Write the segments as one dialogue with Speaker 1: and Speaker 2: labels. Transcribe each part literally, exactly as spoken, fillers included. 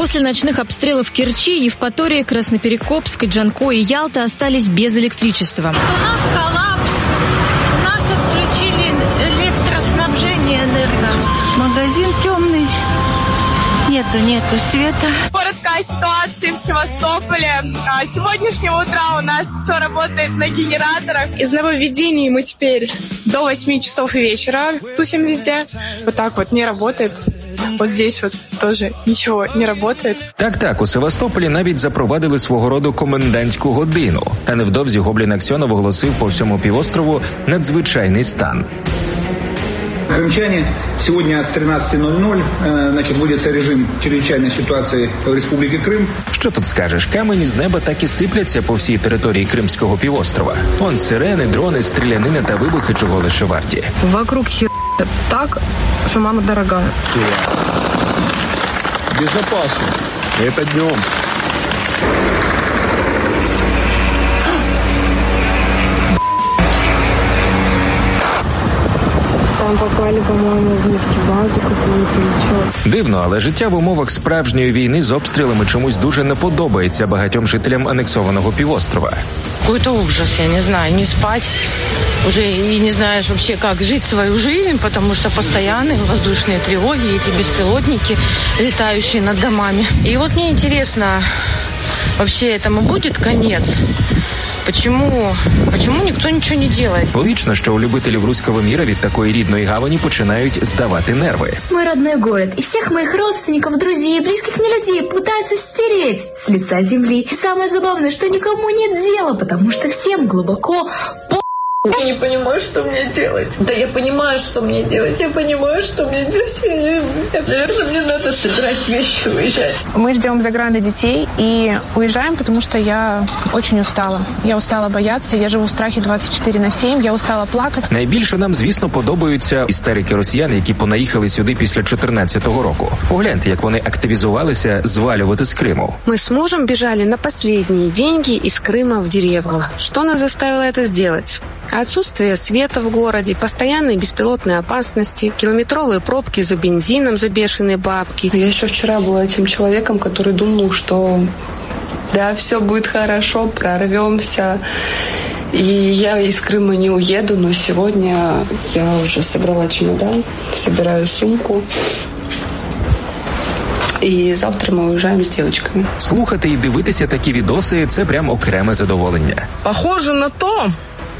Speaker 1: После ночных обстрелов Керчи, Евпатории, Красноперекопск, Джанкой и Ялта остались без электричества.
Speaker 2: У нас коллапс. У нас отключили электроснабжение энерго. Магазин темный. Нету, нету света.
Speaker 3: Короткая ситуация в Севастополе. С сегодняшнего утра у нас все работает на генераторах. Из нововведений мы теперь до восьми часов вечера тусим везде. Вот так вот не работает. Ось здесь от теж нічого не працює.
Speaker 4: Так-так, у Севастополі навіть запровадили свого роду комендантську годину. Та невдовзі Гоблін Аксьонов оголосив по всьому півострову надзвичайний стан.
Speaker 5: Крымчане, сегодня с тринадцати ноль-ноль э, значит, вводится режим чрезвычайной ситуации в Республике Крым.
Speaker 4: Що тут скажеш? Камені з неба так і сипляться по всій території Кримського півострова. Он сирени, дрони, стрілянина та вибухи чого лише варті.
Speaker 6: Вокруг хер так, що мама дорога.
Speaker 7: Безопасно. Это днем.
Speaker 6: Там попали, по-моему, в нефтебазу какую-то или что.
Speaker 4: Дивно, але життя в умовах справжньої війни з обстрілами чомусь дуже не подобається багатьом жителям анексованого півострова.
Speaker 8: Какой-то ужас, я не знаю, не спать. Уже и не знаешь вообще, как жить свою жизнь, потому что постоянные воздушные тревоги, эти беспилотники, летающие над домами. И вот мне интересно, вообще этому будет конец? Почему, почему ніхто нічого не делает?
Speaker 4: Логічно, що у любителів руського міра від такої рідної гавані починають здавати нерви.
Speaker 9: Мой родной город и всех моих родственников, друзей и близких мне людей пытаются стереть с лица земли. И самое забавное, что никому нет дела, потому что всем глубоко по...
Speaker 2: Я не понимаю, что мне делать. Да я понимаю, что мне делать. Я понимаю, что мне делать. Я, я, наверное, мне надо собирать вещи и уезжать.
Speaker 6: Мы ждем заграна детей и уезжаем, потому что я очень устала. Я устала бояться, я живу в страхе двадцять чотири на сім, я устала плакати.
Speaker 4: Найбільше нам, звісно, подобаються істерики росіян, які понаїхали сюди після чотирнадцятого року. Погляньте, як вони активізувалися звалювати з Криму.
Speaker 10: Мы с мужем бежали на последние деньги из Крыма в деревню. Что нас заставило это сделать? Отсутствие света в городе, постоянные беспилотные опасности, километровые пробки за бензином за бешеные бабки.
Speaker 6: Я еще вчера была этим человеком, который думал, что да, все будет хорошо, прорвемся. И я из Крыма не уеду, но сегодня я уже собрала чемодан, собираю сумку. І завтра ми уїжджаємо з дівчатками.
Speaker 4: Слухати і дивитися такі відоси – це прям окреме задоволення.
Speaker 8: Похоже на то,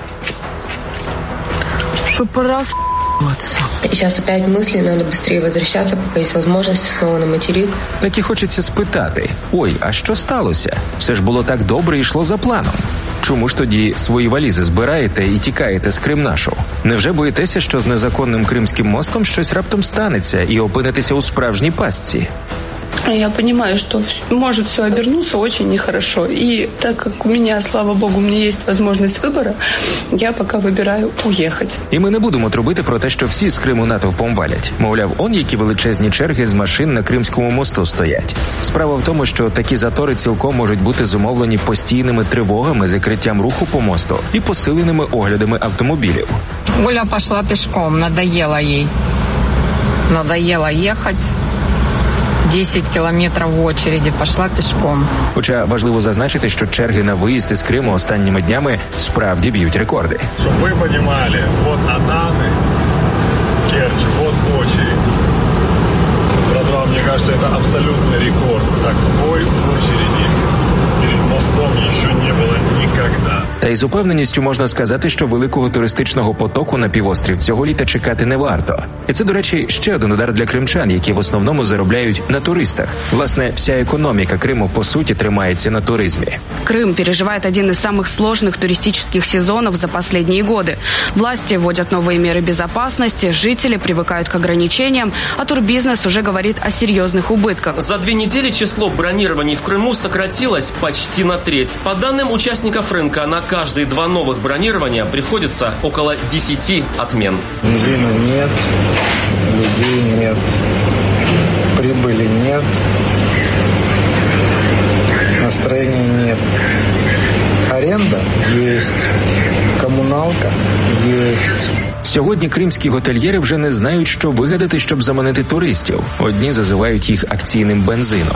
Speaker 8: что пора с***аться.
Speaker 11: И сейчас опять мысли, надо быстрее возвращаться, пока есть возможность снова на материк.
Speaker 4: Так і хочеться спитати, ой, а що сталося? Все ж було так добре і йшло за планом. Чому ж тоді свої валізи збираєте і тікаєте з Кримнашу? Невже боїтеся, що з незаконним Кримським мостом щось раптом станеться і опинитеся у справжній пастці?
Speaker 6: Я понимаю, что может все обернуться очень нехорошо. И так как у меня, слава богу, у меня есть возможность выбора, я пока выбираю уехать.
Speaker 4: І ми не будемо трубити про те, що всі з Криму натовпом валять. Мовляв, он які величезні черги з машин на Кримському мосту стоять. Справа в тому, що такі затори цілком можуть бути зумовлені постійними тривогами, закриттям руху по мосту і посиленими оглядами автомобілів.
Speaker 8: Оля пошла пешком, надоело ей. Надоело ехать. десять кілометрів в очереді, пішла пішком.
Speaker 4: Хоча важливо зазначити, що черги на виїзд із Криму останніми днями справді б'ють рекорди.
Speaker 7: Щоб ви розуміли, от Анани, Керчь, от очередь. Братва, мені кажется, це абсолютний рекорд. Такої очереди перед мостом ще не було ніколи.
Speaker 4: Та й з упевненістю можна сказати, що великого туристичного потоку на півострів цього літа чекати не варто. І це, до речі, ще один удар для кримчан, які в основному заробляють на туристах. Власне, вся економіка Криму, по суті, тримається на туризмі.
Speaker 12: Крым переживает один из самых сложных туристических сезонов за последние годы. Власти вводят новые меры безопасности, жители привыкают к ограничениям, а турбизнес уже говорит о серьезных убытках.
Speaker 13: За две недели число бронирований в Крыму сократилось почти на треть. По данным участников рынка, на каждые два новых бронирования приходится около десяти отмен.
Speaker 14: Бензина нет, людей нет, прибыли нет, настроения нет. Аренда есть, комуналка есть.
Speaker 4: Сьогодні кримські готельєри вже не знають, що вигадати, щоб заманити туристів. Одні зазивають їх акційним бензином.